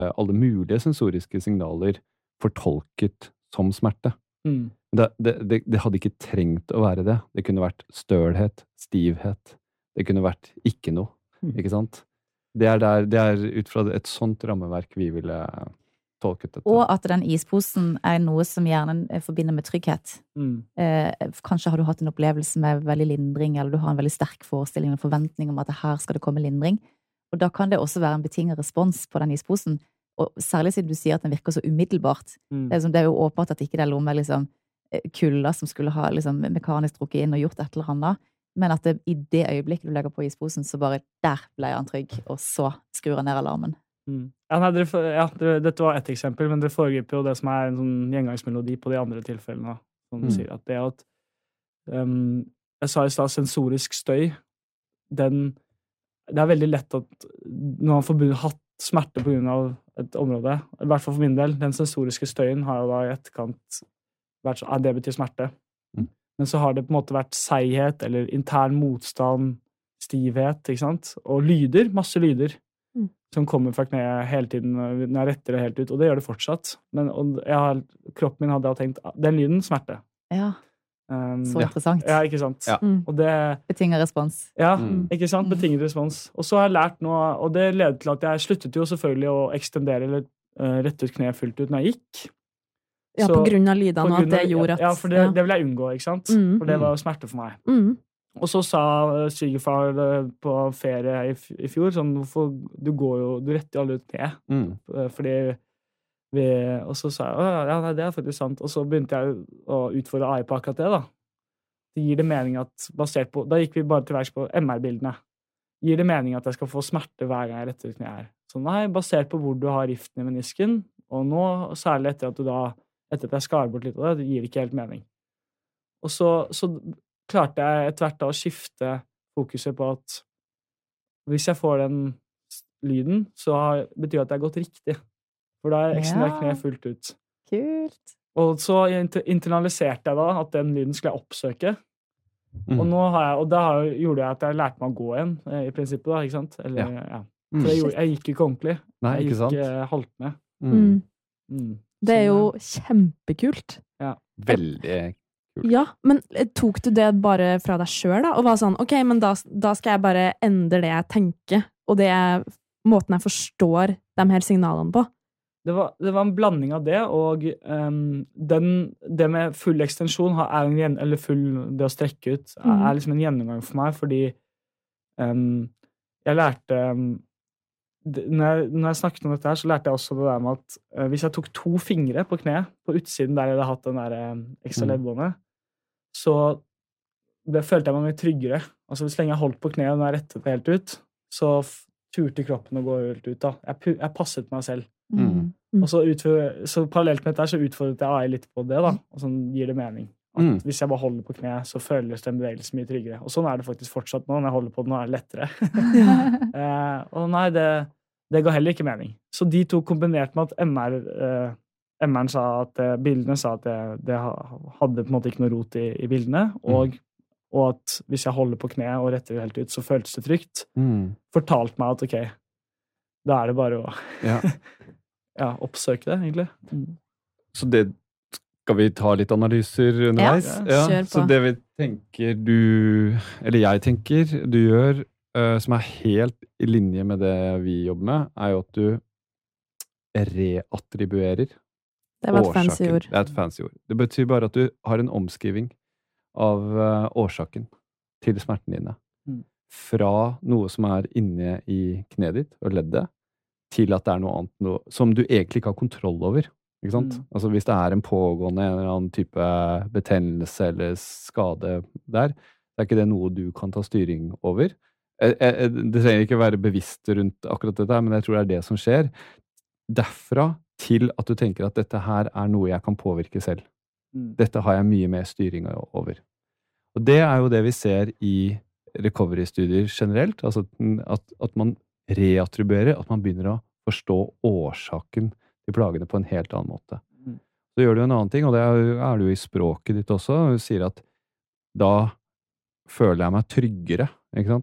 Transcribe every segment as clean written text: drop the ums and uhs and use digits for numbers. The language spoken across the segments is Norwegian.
alle mulige sensoriske signaler fortolket som smerte. Det hadde ikke trengt å være det. Det kunne vært stølhet, stivhet. Det kunne vært ikke noe, ikke sant? Det er ut fra et sånt rammeverk vi ville tolket dette. Og at den isposen er noe som hjernen forbinder med trygghet. Kanskje har du hatt en opplevelse med veldig lindring, eller du har en veldig sterk forestilling og forventning om at her skal det komme lindring. Og da kan det også være en betinget respons på den isposen. Og særlig siden du sier at den virker så umiddelbart. Det er jo åpenbart at ikke det er noe med liksom, kulda som skulle ha liksom, mekanisk drukket inn og gjort et eller annet. Men at det, i det øyeblikket du legger på isposen, så bare der ble han trygg, og så skrur han ned alarmen. Ja, nei, dette var et eksempel, men det foregriper jo det som er en sånn gjengangsmelodi på de andre tilfellene, som du sier, at det at jeg sa i stedet sensorisk støy, det er veldig lett at når man hatt smerte på grunn av et område, i hvert fall for min del, den sensoriske støyen har jo da i etterkant vært sånn, det betyr smerte. Men så har det på en måte vært seighet, eller intern motstand, stivhet, ikke sant? Og lyder, masse lyder, som kommer fra kneet hele tiden, når jeg retter det helt ut, og det gjør det fortsatt. Men kroppen min hadde tenkt, den lyden smerte. Ja, så interessant. Ja, ikke sant? Ja. Og det betinget respons. Ja, ikke sant? Betinget respons. Og så har jeg lært nå, og det ledet til at jeg sluttet jo selvfølgelig å ekstendere eller rette ut kneet fullt ut når jeg gikk. Ja, på grunn av lydene, og at det gjorde at... Ja, for det vil jeg unngå, ikke sant? For det var smerte for meg. Og så sa svigerfar på ferie i fjor, sånn, du retter jo alle ut ned. Fordi og så sa jeg, ja, nei, det er faktisk sant. Og så begynte jeg å utfordre AI på akkurat det, da. Det gir det mening at, basert på, da gikk vi bare til verks på MR-bildene. Gir det mening at jeg skal få smerte hver gang jeg retter ut kneet her? Så nei, basert på hvor du har riften i menisken, og nå, særlig etter at jeg skar bort litt av det gir ikke helt mening. Og så klarte jeg etter hvert da å skifte fokuset på at hvis jeg får den lyden, så betyr det at det har gått riktig. For da har jeg ekstendert kneet fullt ut. Kult. Og så internaliserte jeg da at den lyden skulle jeg oppsøke. Og da gjorde jeg at jeg lærte meg å gå igjen, i prinsippet da, ikke sant? Eller, ja. For jeg gikk ikke ordentlig. Nei, ikke sant? Jeg gikk halvt med. Det er jo kjempekult. Ja. Veldig kult. Ja, men tok du det bare fra deg selv da? Og var sånn, ok, men da skal jeg bare endre det jeg tenker, og måten jeg forstår de her signalene på. Det var en blanding av det, og det med full ekstensjon, det å strekke ut, er liksom en gjennomgang for meg, fordi jeg lærte... Når jeg snakket om dette her, så lærte jeg også det der med at hvis jeg tok 2 fingre på kneet, på utsiden der jeg hadde hatt den der ekstra leddbåndet, så følte jeg meg mye tryggere. Altså, så lenge jeg holdt på kneet og når jeg rettet det helt ut, så turte kroppen å gå helt ut da. Jeg passet meg selv. Og så parallelt med dette her, så utfordret jeg AI litt på det da, og sånn gir det mening. At hvis jeg bare holder på kneet, så føles den bevegelsen mye tryggere. Og sånn er det faktisk fortsatt nå. Når jeg holder på den, nå er det lettere. Og nei, det ga heller ikke mening. Så de to kombinert med at MR-en sa at bildene sa at det hadde på en måte ikke noe rot i bildene, og at hvis jeg holder på kneet og retter helt ut, så føltes det trygt. Fortalte meg at ok, da er det bare å oppsøke det, egentlig. Så det skal vi ta litt analyser underveis? Ja, kjør på. Så det vi tenker jeg tenker du gjør, som er helt i linje med det vi jobber med, er jo at du reattribuerer det var et fancy ord. Det er et fancy ord. Det betyr bare at du har en omskriving av årsaken til smerten dine. Fra noe som er inne i kneet ditt og leddet, til at det er noe annet, som du egentlig ikke har kontroll over. Ikke sant? Altså hvis det er en pågående en eller annen type betennelse eller skade der, det er ikke det noe du kan ta styring over. Det trenger ikke være bevisst rundt akkurat dette, men jeg tror det er det som skjer. Derfra til at du tenker at dette her er noe jeg kan påvirke selv. Dette har jeg mye mer styring over. Og det er jo det vi ser i recovery-studier generelt, altså at man reattribuerer, at man begynner å forstå årsaken til plagene på en helt annen måte. Så gjør du en annen ting, og det er du i språket ditt også, og du sier at da føler jeg meg tryggere, ikke sant?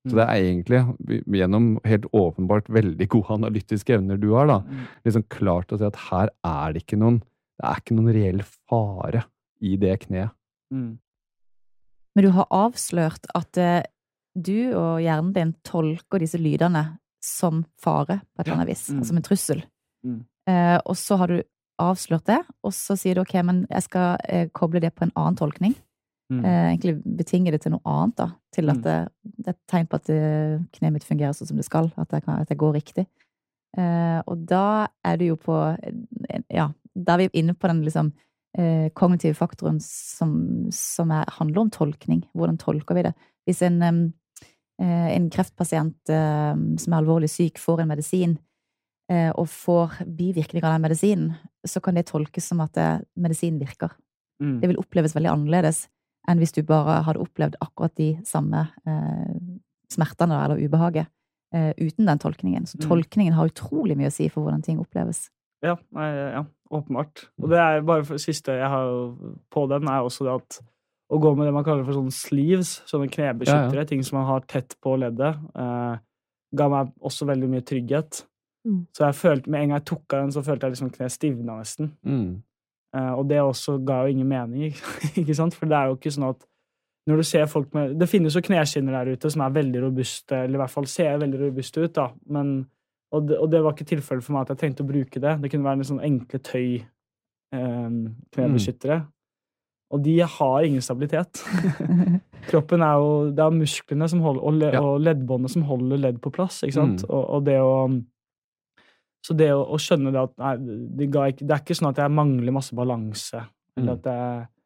Så det egentlig, gjennom helt åpenbart veldig gode analytiske evner du har, da, liksom klart å si at her det ikke noen reell fare i det kneet. Men du har avslørt at du og hjernen din tolker disse lydene som fare på et eller annet vis, som en trussel. Og så har du avslørt det, og så sier du ok, men jeg skal koble det på en annen tolkning. Egentlig betinge det til noe annet da, til at det er et tegn på at kneet mitt fungerer sånn som det skal, at det går riktig. Og da du jo på, ja, da vi inne på den liksom kognitive faktoren som handler om tolkning. Hvordan tolker vi det? Hvis en kreftpasient som alvorlig syk får en medisin og får bivirkninger av den medisinen, så kan det tolkes som at medisinen virker. Det vil oppleves veldig annerledes enn hvis du bare hadde opplevd akkurat de samme smertene eller ubehaget uten den tolkningen. Så tolkningen har utrolig mye å si for hvordan ting oppleves. Ja, åpenbart. Og det bare for siste jeg har på den, også det at å gå med det man kaller for sånne sleeves, sånne knebeskyttere, ting som man har tett på leddet, ga meg også veldig mye trygghet. Så jeg følte, med en gang jeg tok av den, så følte jeg liksom kne stivna nesten. Og det også ga jo ingen mening, ikke sant? For det jo ikke sånn at når du ser folk med, det finnes jo kneskinner der ute som veldig robuste, eller i hvert fall ser veldig robuste ut da, men og det var ikke tilfellet for meg at jeg trengte å bruke det. Det kunne være en sånn enkle tøy knebeskyttere. Og de har ingen stabilitet. Kroppen jo, det musklene som holder, og leddbåndet som holder ledd på plass, ikke sant? Og det så det å skjønne det at nei, det ikke sånn at jeg mangler masse balanse, eller at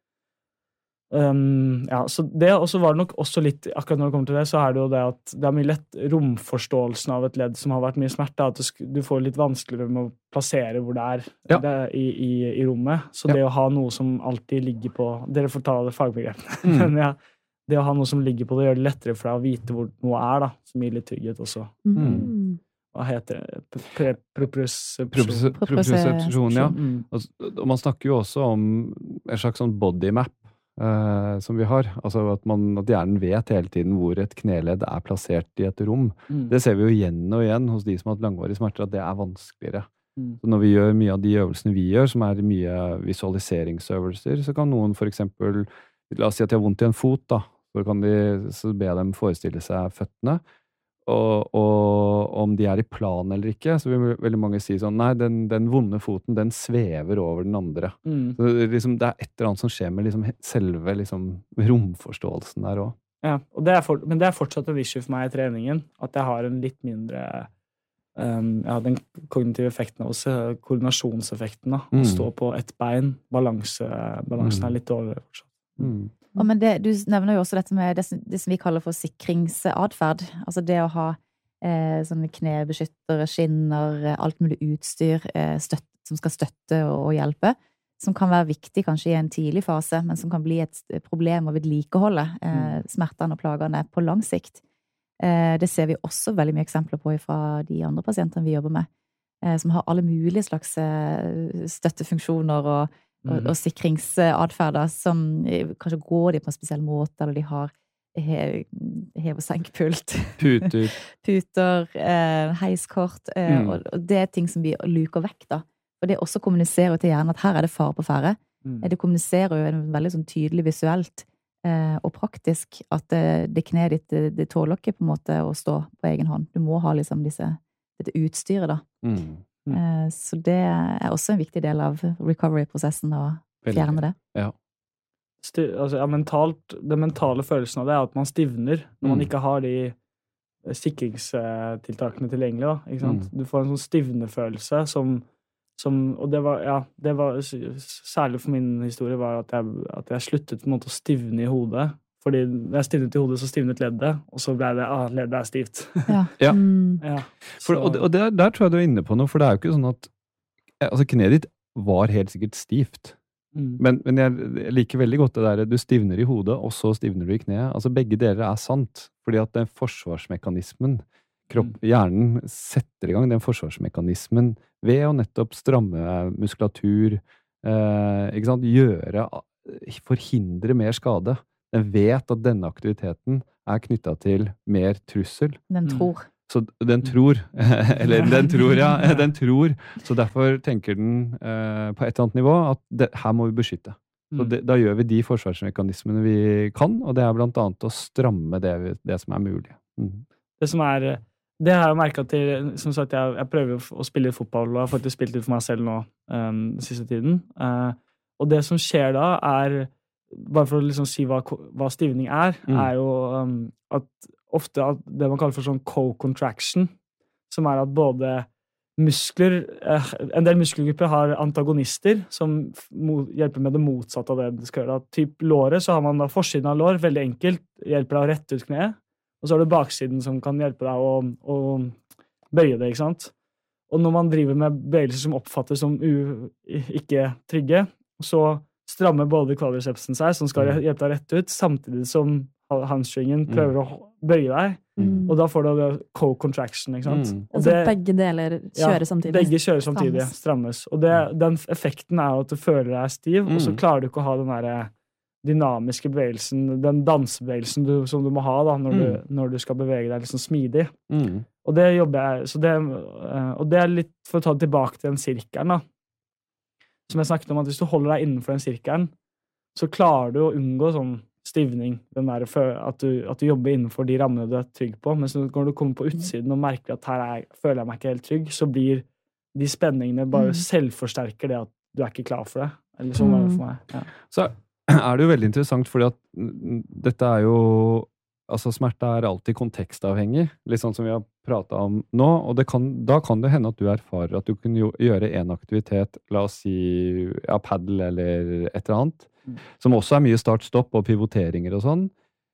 ja, så det, og så var det nok også litt, akkurat når det kommer til det, så det jo det at det mye lett romforståelsen av et ledd som har vært mye smerte, at du får litt vanskeligere med å plassere hvor det i rommet. Så det å ha noe som alltid ligger på, dere får ta det fagbegrepene, men ja, det å ha noe som ligger på det gjør det lettere for deg å vite hvor noe da, som gir litt trygghet også. Hva heter det? Propriosepsjon, ja. Og man snakker jo også om en slags sånn body map, som vi har, altså at hjernen vet hele tiden hvor et kneledd plassert i et rom. Det ser vi jo igjen og igjen hos de som har hatt langvarige smerter, at det vanskeligere. Så når vi gjør mye av de øvelsene vi gjør, som mye visualiseringsøvelser, så kan noen for eksempel, la oss si at de har vondt i en fot da, så be dem forestille seg føttene, og om de i plan eller ikke, så vil veldig mange si sånn, nei, den vonde foten, den svever over den andre. Så liksom, det et eller annet som skjer med liksom, selve liksom, romforståelsen der også. Ja, og men det fortsatt en issue for meg i treningen, at jeg har en litt mindre den kognitive effekten også, koordinasjonseffekten da, å stå på et bein, balansen litt dårligere fortsatt. Men du nevner jo også dette med det som vi kaller for sikringsadferd, altså det å ha sånne knebeskyttere, skinner, alt mulig utstyr som skal støtte og hjelpe, som kan være viktig kanskje i en tidlig fase, men som kan bli et problem å vedlikeholde smertene og plagene på lang sikt. Det ser vi også veldig mye eksempler på fra de andre pasientene vi jobber med, som har alle mulige slags støttefunksjoner og sikringsadferder som kanskje går de på en spesiell måte, eller de har hev- og senkpult, puter, heiskort, og det ting som vi luker vekk da. Og det også kommuniserer til hjernen at her det fare på ferde. Det kommuniserer jo en veldig sånn tydelig visuelt og praktisk at det kneet ditt, det tåler ikke på en måte å stå på egen hånd. Du må ha liksom dette utstyret da. Så det også en viktig del av recovery-prosessen å fjerne det. Ja. Den mentale følelsen av det at man stivner når man ikke har de sikringstiltakene tilgjengelig da, ikke sant? Du får en sånn stivnefølelse og det var særlig for min historie var at jeg sluttet på en måte å stivne i hodet. Fordi når jeg stivnet i hodet, så stivnet leddet, og så ble det, leddet stivt. Ja. Og der tror jeg du inne på noe, for det jo ikke sånn at altså kneet ditt var helt sikkert stivt. Men jeg liker veldig godt det der, du stivner i hodet, og så stivner du i kneet. Altså begge deler sant, fordi at den forsvarsmekanismen, hjernen setter i gang den forsvarsmekanismen ved å nettopp stramme muskulatur, ikke sant, forhindre mer skade. Den vet at denne aktiviteten knyttet til mer trussel. Den tror. Så den tror, eller den tror, ja, den tror. Så derfor tenker den på et eller annet nivå at her må vi beskytte. Så da gjør vi de forsvarsmekanismene vi kan, og det blant annet å stramme det som mulig. Det har jeg merket til, som sagt, jeg prøver å spille fotball, og jeg har faktisk spilt litt for meg selv nå den siste tiden. Og det som skjer da bare for å liksom si hva stivning jo at ofte at det man kaller for sånn co-contraction, som at både muskler, en del muskelgrupper har antagonister som hjelper med det motsatte av det du skal gjøre. Typ låret, så har man da forsiden av lår, veldig enkelt, hjelper deg å rette ut kneet, og så har du baksiden som kan hjelpe deg å bøye det, ikke sant? Og når man driver med bøyelser som oppfattes som ikke trygge, så strammer både quadricepsen seg, som skal hjelpe deg rett ut, samtidig som hamstringen prøver å bøye deg, og da får du co-contraction, ikke sant? Og så begge deler kjører samtidig. Begge kjører samtidig, strammes. Og den effekten jo at du føler deg stiv, og så klarer du ikke å ha den der dynamiske bevegelsen, den dansebevegelsen som du må ha da, når du skal bevege deg liksom smidig. Og det jobber jeg, og det litt for å ta det tilbake til den sirkelen da, som jeg snakket om, at hvis du holder deg innenfor den sirkelen, så klarer du å unngå sånn stivning, at du jobber innenfor de rammene du trygg på, men når du kommer på utsiden og merker at her føler jeg meg ikke helt trygg, så blir de spenningene bare selvforsterker det at du ikke klar for det. Eller sånn det for meg. Ja. Så det jo veldig interessant, fordi at dette jo altså smerte alltid kontekstavhengig, litt sånn som vi har pratet om nå, og da kan det hende at du erfarer at du kan gjøre en aktivitet, la oss si paddle eller et eller annet, som også mye start-stopp og pivoteringer og sånn,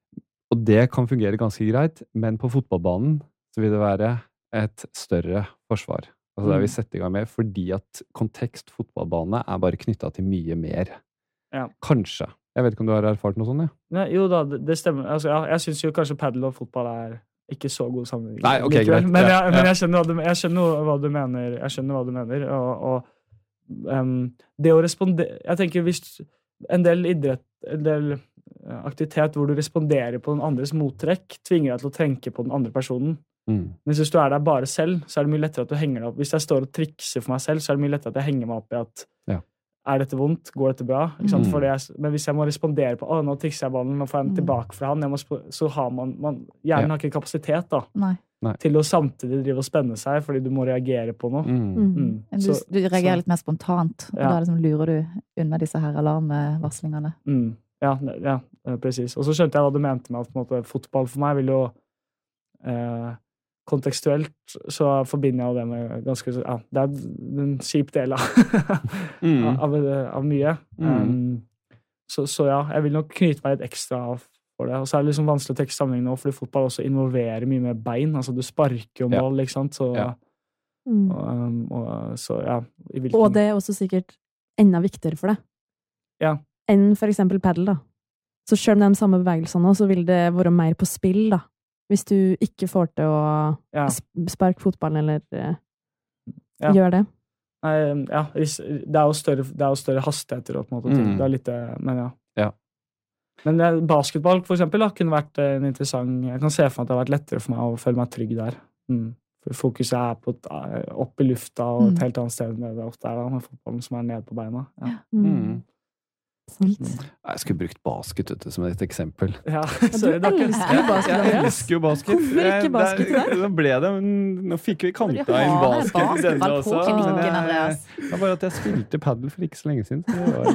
og det kan fungere ganske greit, men på fotballbanen så vil det være et større forsvar. Altså det vi setter i gang med, fordi at kontekst fotballbane bare knyttet til mye mer. Ja. Kanskje. Jeg vet ikke om du har erfart noe sånt, ja? Nei, jo da, det stemmer. Altså, jeg synes jo kanskje paddle og fotball ikke så god sammenheng. Nei, ok, greit. Men jeg skjønner hva du mener. Jeg skjønner hva du mener. Og det å respondere... Jeg tenker hvis en del idrett, en del aktivitet hvor du responderer på den andres mottrekk, tvinger deg til å tenke på den andre personen. Men hvis du der bare selv, så det mye lettere at du henger deg opp. Hvis jeg står og trikser for meg selv, så det mye lettere at jeg henger meg opp i at dette vondt? Går dette bra? Ikke sant? Men hvis jeg må respondere på nå trikser jeg ballen, nå får jeg den tilbake fra han, så har hjernen har ikke kapasitet da, til å samtidig drive og spenne seg, fordi du må reagere på noe. Du reagerer litt mer spontant, og da liksom lurer du unna disse her alarmvarslingene. Ja, precis. Og så skjønte jeg hva du mente med at på en måte, fotball for meg vil jo kontekstuelt så forbinder jeg det med ganske, det en kjip del av mye. Så ja, jeg vil nok knyte meg litt ekstra for det. Og så det liksom vanskelig å trekke sammenheng nå, fordi fotball også involverer mye mer bein. Altså du sparker jo mål, ikke sant? Så, så ja. Og det også sikkert enda viktigere for deg. Enn for eksempel paddle da. Så selv om det den samme bevegelsen nå, så vil det være mer på spill da. Hvis du ikke får til å sparke fotballen eller gjøre det. Det jo større hastigheter på en måte. Det litt, men ja. Men basketball for eksempel da, kunne vært en interessant, jeg kan se for meg at det har vært lettere for meg å føle meg trygg der. For fokuset på opp i lufta og et helt annet sted enn det ofte da, med fotballen som ned på beina. Jeg skulle brukt basket som et eksempel. Ja, du elsker jo basket. Jeg elsker jo basket. Hvorfor ikke basket? Nå fikk vi kanta inn basket i denne også. Men det var at jeg spilte paddle for ikke så lenge siden.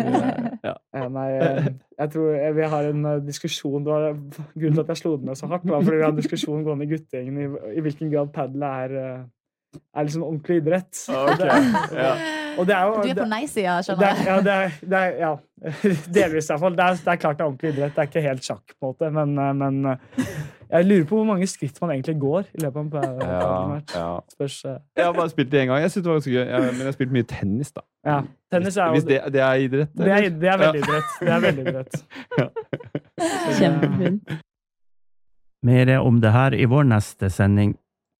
Jeg tror vi har en diskusjon, grunnen til at jeg slo den så hardt, var fordi vi har en diskusjon gående i guttegjengen i hvilken grad paddle liksom ordentlig idrett. Og det jo... Du på nei-sida, skjønner jeg. Ja, delvis i hvert fall. Det klart det ordentlig idrett. Det ikke helt sjakk på en måte, men jeg lurer på hvor mange skritt man egentlig går i løpet av en paddlematch. Jeg har bare spilt det en gang. Jeg synes det var ganske gøy, men jeg har spilt mye tennis da. Ja, tennis Hvis det idrett? Det veldig idrett. Det veldig idrett. Kjempefint. Mer om det her i vår neste sending.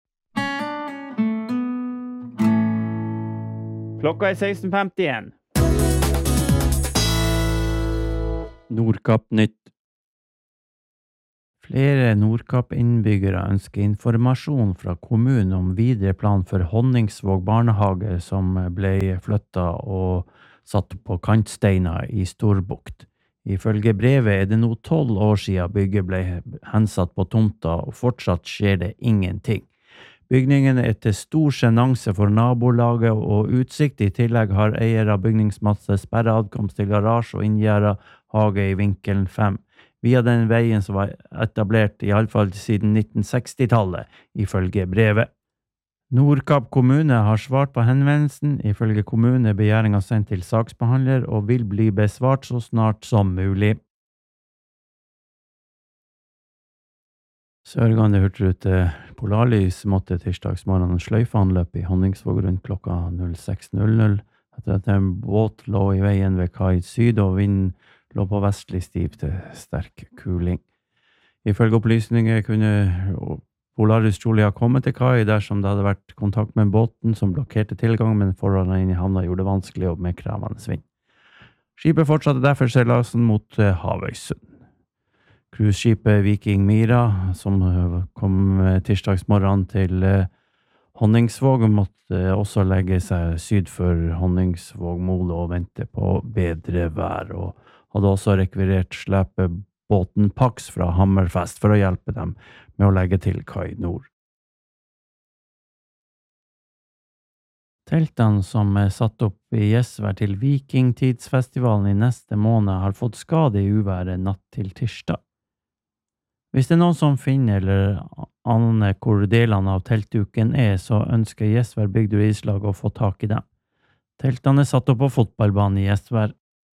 Klokka 16:51. Nordkapp Nytt. Flere Nordkapp-innbyggere ønsker informasjon fra kommunen om videre plan for Honningsvåg barnehage som ble flyttet og satt på kantsteiner i Storbukt. Ifølge brevet det nå 12 år siden bygget ble hensatt på tomta, og fortsatt skjer det ingenting. Bygningen til stor sjenanse for nabolaget og utsikt. I tillegg har eier av bygningsmasse sperret adkomst til garasje og inngjerdet hage i vinkelen 5. Via den veien som var etablert i alle fall siden 1960-tallet, ifølge brevet. Nordkapp kommune har svart på henvendelsen. Ifølge kommune begjæringen sendt til saksbehandler og vil bli besvart så snart som mulig. Sørgande hurtigrute Polarlys måtte tirsdagsmorgen sløyfeanløp i Honningsvåg rundt klokka 06:00 etter at en båt lå i veien ved kai syd og vinden lå på vestlig stiv til sterk kuling. Ifølge opplysninger kunne Polarlys trolig ha kommet til kai dersom det hadde vært kontakt med båten som blokkerte tilgang, men forholdene inne i havna gjorde det vanskelig og med krevende vind. Skipet fortsatte derfor seilasen mot Havøysund. Cruiseskipet Viking Mira, som kom tirsdagsmorgen til Honningsvåg, måtte også legge seg syd for Honningsvåg-målet og vente på bedre vær, og hadde også rekvirert slepebåten Pax fra Hammerfest for å hjelpe dem med å legge til kai nord. Teltene som satt opp i Gjesvær til Vikingtidsfestivalen i neste måned har fått skade i uværet natt til tirsdag. Hvis det noen som finner eller aner hvor delene av teltduken så ønsker Gjesvær bygdeidrettslag å få tak i dem. Teltene satt opp på fotballbanen i Gjesvær.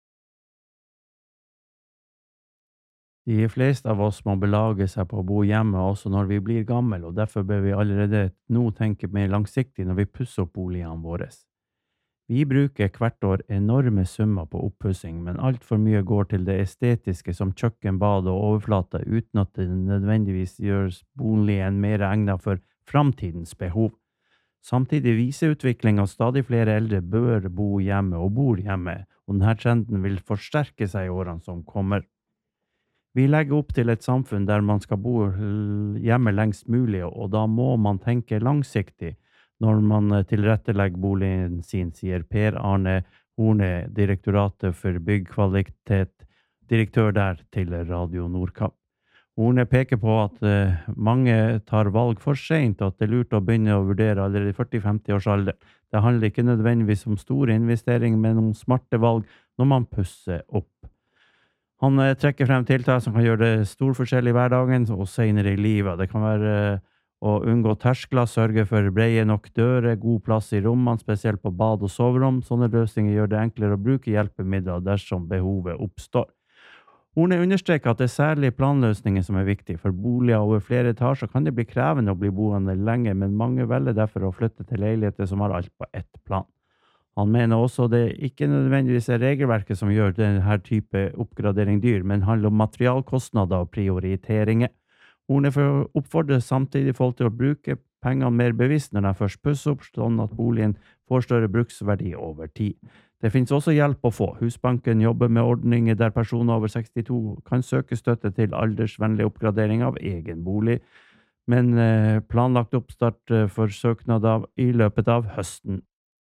De fleste av oss må belage seg på å bo hjemme også når vi blir gamle, og derfor bør vi allerede nå tenke mer langsiktig når vi pusser opp boligene våre. Vi bruker hvert år enorme summer på oppussing, men alt for mye går til det estetiske som kjøkken, bad og overflater, uten at det nødvendigvis gjør boligen mer egnet for framtidens behov. Samtidig viser utviklingen at stadig flere eldre bør bo hjemme og bor hjemme, og denne trenden vil forsterke seg i årene som kommer. Vi legger opp til et samfunn der man skal bo hjemme lengst mulig, og da må man tenke langsiktig når man tilrettelegger boligen sin, sier Per Arne Horne, Direktoratet for byggkvalitet, direktør der til Radio Nordkapp. Horne peker på at mange tar valg for sent, og at det lurt å begynne å vurdere allerede i 40-50 års alder. Det handler ikke nødvendigvis om store investeringer, men om smarte valg når man pusser opp. Han trekker frem tiltak som kan gjøre det stor forskjell i hverdagen og senere i livet. Det kan være å unngå terskler, sørge for breie nok dører, god plass i rommene, spesielt på bad og soverom. Sånne løsninger gjør det enklere å bruke hjelpemidler dersom behovet oppstår. Horne understreker at det særlig planløsninger som viktig. For boliger over flere etasjer kan det bli krevende å bli boende lenge, men mange velger derfor å flytte til leiligheter som har alt på ett plan. Han mener også det ikke nødvendigvis regelverket som gjør denne type oppgradering dyr, men handler om materialkostnader og prioriteringer. Horne oppfordrer samtidig folk til å bruke pengene mer bevisst når de først pusser opp, sånn at boligen får større bruksverdi over tid. Det finnes også hjelp å få. Husbanken jobber med ordninger der personer over 62 kan søke støtte til aldersvennlig oppgradering av egen bolig, men planlagt oppstart for søknader i løpet av høsten.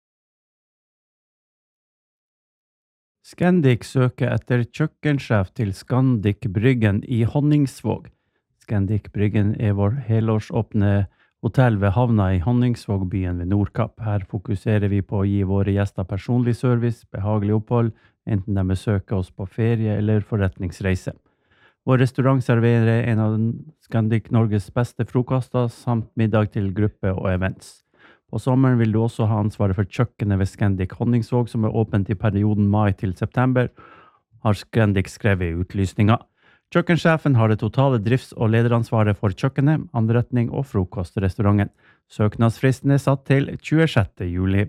Scandic søker etter kjøkkensjef til Scandic Bryggen i Honningsvåg. Scandic Bryggen vår helårsåpne hotell ved havna i Honningsvågbyen ved Nordkapp. Her fokuserer vi på å gi våre gjester personlig service, behagelig opphold, enten de besøker oss på ferie eller forretningsreise. Vår restaurant serverer en av Scandic Norges beste frokoster, samt middag til gruppe og events. På sommeren vil du også ha ansvaret for kjøkkenet ved Scandic Honningsvåg, som åpent i perioden mai til september, har Scandic skrevet i utlysninga. Kjøkkensjefen har det totale drifts- og lederansvaret for kjøkkenet, anretning og frokostrestauranten. Søknadsfristen satt til 26. juli.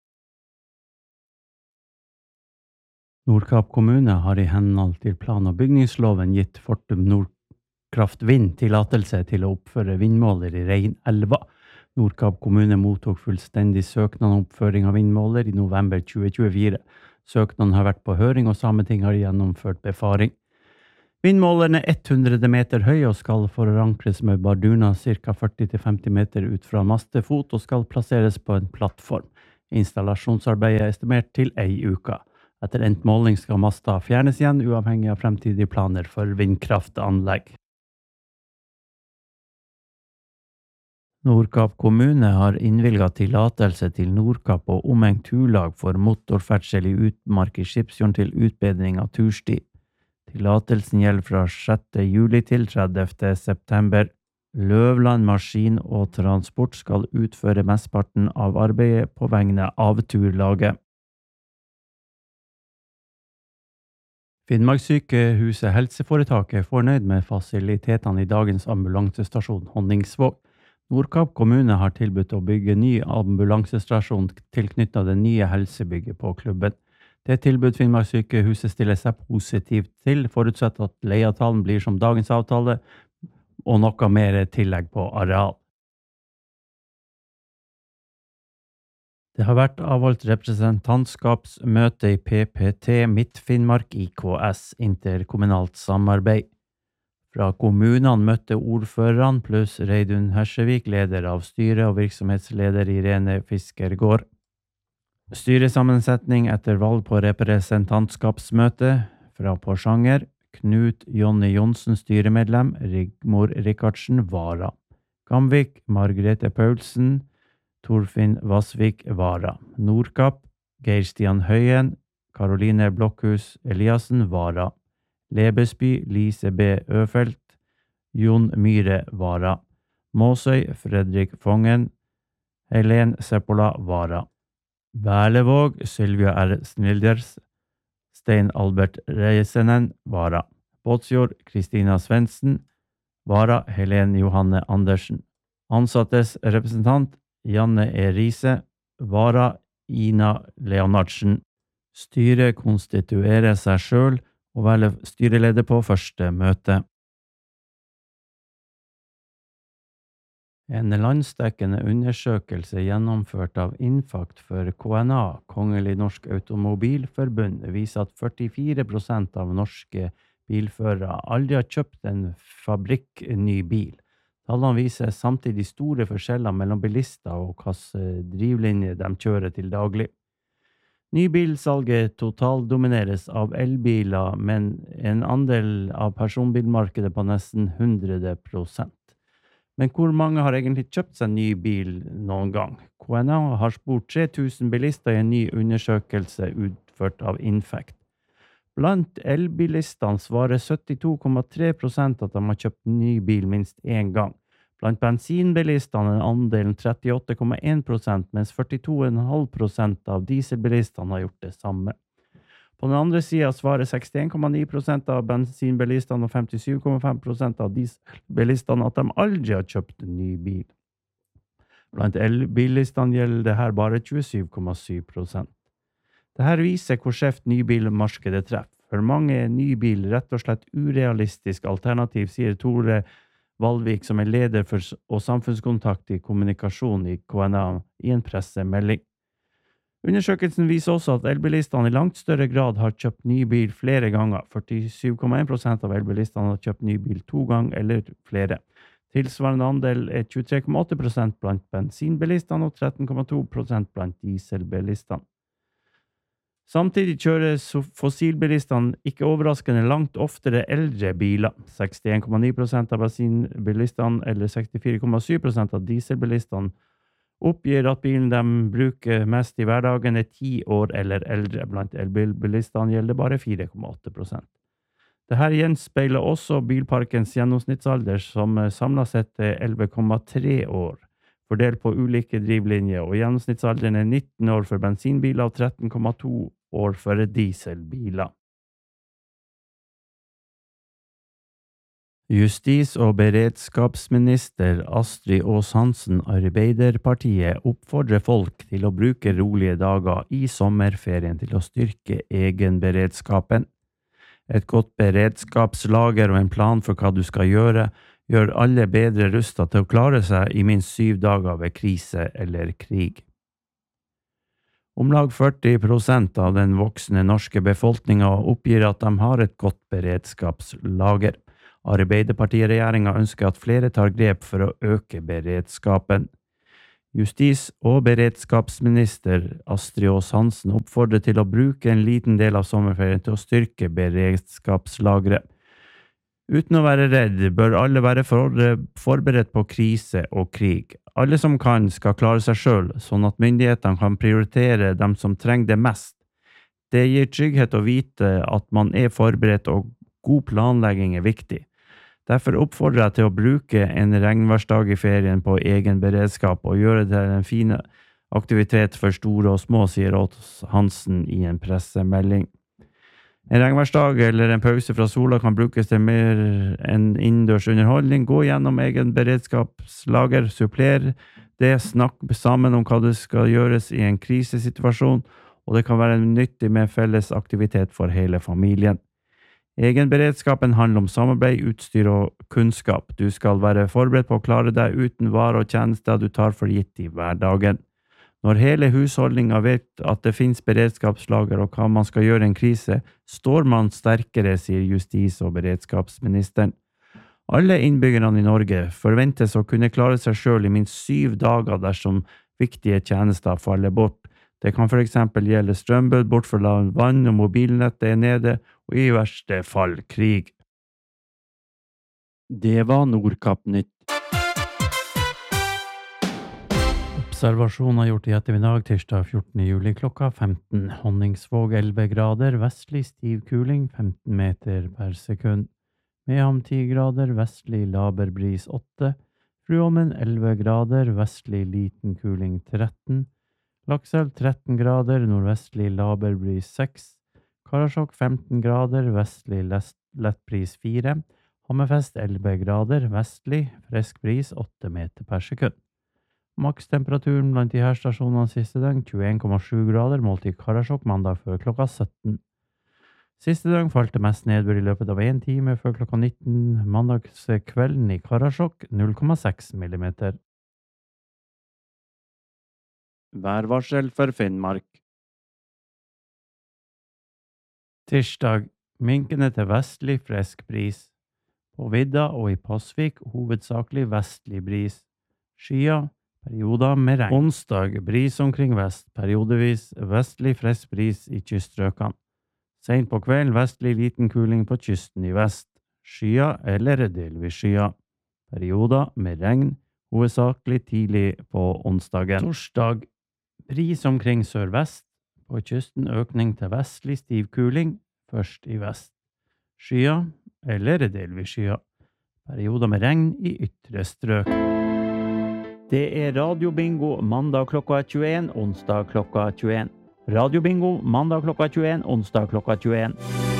Nordkapp kommune har i henhold til plan- og bygningsloven gitt Fortum Nordkraft Vind tillatelse til å oppføre vindmåler i Reinelva. Nordkapp kommune mottok fullstendig søknad om oppføring av vindmåler i november 2024. Søknaden har vært på høring, og Sametinget har gjennomført befaring. Vindmåleren er 100 meter høy og skal forankres med barduna ca. 40-50 meter ut fra mastefot og skal plasseres på en plattform. Installasjonsarbeidet er estimert til 1 uke. Etter endt måling skal masta fjernes igjen, uavhengig av fremtidige planer for vindkraftanlegg. Nordkapp kommune har innvilget tillatelse til Nordkapp og omegn turlag for motorferdsel i utmark i Skipsfjorden til utbedring av tursti. Tillatelsen gjelder fra 6. juli til 30. september. Løvland Maskin og Transport skal utføre mesteparten av arbeidet på vegne av turlaget. Finnmarkssykehuset helseforetaket er fornøyd med fasilitetene i dagens ambulansestasjon Honningsvåg. Nordkapp kommune har tilbudt å bygge ny ambulansestasjon tilknyttet det nye helsebygget på klubben. Det tilbud Finnmarkssykehuset stiller seg positivt til, forutsatt at leieavtalen blir som dagens avtale, og noe mer tillegg på areal. Det har vært avholdt representantskapsmøte i PPT Midt-Finnmark IKS, interkommunalt samarbeid. Fra kommunene møtte ordførerne pluss Reidun Hersevik, leder av styret og virksomhetsleder Irene Fiskergård. Styresammensetning etter valg på representantskapsmøte fra Porsanger, Knut Jonny Jonsen styremedlem, Rigmor Rikardsen vara. Gamvik, Margrethe Paulsen, Torfinn Vassvik vara. Nordkapp, Geir Stian Høyen, Karoline Blokhus Eliassen vara. Lebesby, Lise B. Øfelt, Jon Myhre vara. Måsøy, Fredrik Fongen, Helen Seppola vara. Berlevåg, Sylvia R. Snilders, Stein Albert Reisenen, vara. Båtsfjord, Kristina Svendsen, vara. Helen Johanne Andersen. Ansattes representant, Janne E. Riise, vara. Ina Leonardsen. Styret konstituerer seg selv og velger styreleder på første møte. En landsdekkende undersøkelse gjennomført av Infact for KNA, Kongelig Norsk Automobilforbund, viser at 44% av norske bilførere aldri har kjøpt en fabrikkny bil. Tallene viser samtidig store forskjeller mellom bilister og hvilke drivlinjer de kjører til daglig. Nybilsalget totaldomineres av elbiler, men en andel av personbilmarkedet på nesten 100%. Men hvor mange har egentlig kjøpt seg ny bil noen gang? KNA har spurt 3000 bilister i en ny undersøkelse utført av Infact. Blant elbilistene svarer 72,3% at de har kjøpt ny bil minst én gang. Blant bensinbilistene er andelen 38,1%, mens 42,5% av dieselbilistene har gjort det samme. På den andre siden svarer 61,9% av bensinbilistene og 57,5% av dieselbilistene at de aldri har kjøpt en ny bil. Blant elbilistene gjelder det her bare 27,7%. Dette viser hvor skjevt nybilmarkedet treffer. For mange er ny bil rett og slett urealistisk alternativ, sier Tore Valvik, som er leder for og samfunnskontakt i kommunikasjon i KNA, i en pressemelding. Undersøkelsen viser også at elbilistene i langt større grad har kjøpt ny bil flere ganger. 47,1% av elbilistene har kjøpt ny bil 2 ganger eller flere. Tilsvarende andel er 23,8% blant bensinbilistene og 13,2% blant dieselbilistene. Samtidig kjører fossilbilistene ikke overraskende langt oftere eldre biler. 61,9% av bensinbilistene eller 64,7% av dieselbilistene oppgir at bilen de bruker mest i hverdagen er 10 år eller eldre. Blant elbilbilistene gjelder bare 4,8%. Dette gjenspeiler også bilparkens gjennomsnittsalder, som samlet sett er 11,3 år, fordelt på ulike drivlinjer, og gjennomsnittsalderen er 19 år for bensinbiler og 13,2 år for dieselbiler. Justis- og beredskapsminister Astrid Aas-Hansen, Arbeiderpartiet, oppfordrer folk til å bruke rolige dager i sommerferien til å styrke egenberedskapen. Et godt beredskapslager og en plan for hva du skal gjøre, gjør alle bedre rustet til å klare seg i minst 7 dager ved krise eller krig. Om lag 40% av den voksne norske befolkningen oppgir at de har et godt beredskapslager. Arbeiderpartiregjeringen ønsker at flere tar grep for å øke beredskapen. Justis- og beredskapsminister Astrid Aas Hansen oppfordrer til å bruke en liten del av sommerferien til å styrke beredskapslageret. Uten å være redd bør alle være forberedt på krise og krig. Alle som kan skal klare seg selv, sånn at myndighetene kan prioritere dem som trenger det mest. Det gir trygghet å vite at man er forberedt, og god planlegging er viktig. Derfor oppfordrer jeg til å bruke en regnværsdag i ferien på egen beredskap og gjøre det til en fin aktivitet for store og små, sier Aas Hansen i en pressemelding. En regnværsdag eller en pause fra sola kan brukes til mer enn innendørs underholdning. Gå gjennom egen beredskapslager, suppler det, snakk sammen om hva det skal gjøres i en krisesituasjon, og det kan være nyttig med felles aktivitet for hele familien. Egenberedskapen handler om samarbeid, utstyr og kunnskap. Du skal være forberedt på å klare deg uten varer og tjenester du tar for gitt i hverdagen. Når hele husholdningen vet at det finnes beredskapslager og hva man skal gjøre i en krise, står man sterkere, sier justis- og beredskapsministeren. Alle innbyggerne i Norge forventes å kunne klare seg selv i minst 7 dager dersom viktige tjenester faller bort. Det kan for eksempel gjelde strømbrudd, bortfall av vann og mobilnettet er nede, og i verste fall krig. Det var Nordkapp-nytt. Observasjoner gjort i ettermiddag, tirsdag 14. juli klokka 15. Honningsvåg 11 grader, vestlig stiv kuling 15 meter per sekund. Mehamn 10 grader, vestlig laber bris 8. Fruommen 11 grader, vestlig liten kuling 13. Lakselv 13 grader, nordvestlig laber bris 6. Karasjok 15 grader, vestlig lett bris 4. Hammerfest 11 grader, vestlig, frisk bris 8 meter per sekund. Makstemperaturen blant de her stasjonene siste døgn 21,7 grader, målt i Karasjok mandag før klokka 17. Siste døgn falt det mest nedbør i løpet av 1 time før klokka 19. Mandagskvelden i Karasjok 0,6 millimeter. Værvarsel for Finnmark. Tirsdag, minkende til vestlig frisk bris. På vidda og i Pasvik hovedsakelig vestlig bris. Skya, perioder med regn. Onsdag, bris omkring vest, periodevis vestlig frisk bris i kyststrøkene. Sent på kvelden vestlig liten kuling på kysten i vest. Skya eller delvis skya. Perioder med regn, hovedsakelig tidlig på onsdagen. Torsdag, bris omkring sørvest. På kysten økning til vestlig stiv kuling, først i vest. Skya eller delvis skya. Perioder med regn i ytre strøk. Det er radiobingo mandag klokka 21, onsdag klokka 21. Radiobingo mandag klokka 21, onsdag klokka 21.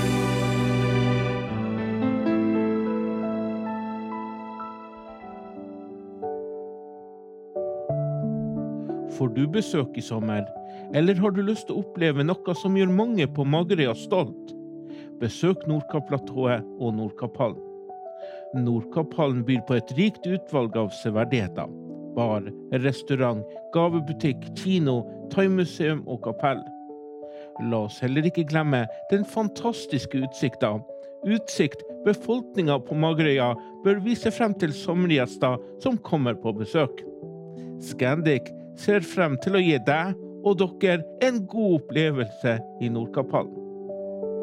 Får du besøk i sommer, eller har du lyst til å oppleve noe som gjør mange på Magerøya stolt? Besøk Nordkapp-platået og Nordkapphallen. Nordkapphallen byr på et rikt utvalg av severdigheter. Bar, restaurant, gavebutikk, kino, thaimuseum og kapell. La oss heller ikke glemme den fantastiske utsikten. Utsikt befolkningen på Magerøya bør vise frem til sommergjester som kommer på besøk. Scandic ser frem til å gi deg og dere en god opplevelse i Nordkapphallen.